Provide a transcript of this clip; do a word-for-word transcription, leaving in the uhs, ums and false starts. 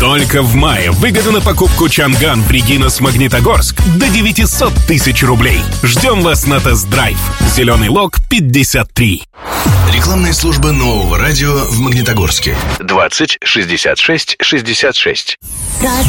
Только в мае выгода на покупку Чанган в Регинас-Магнитогорск до девятьсот тысяч рублей. Ждем вас на тест-драйв. Зеленый лог пятьдесят три. Рекламная служба нового радио в Магнитогорске. двадцать шестьдесят шесть шестьдесят шесть.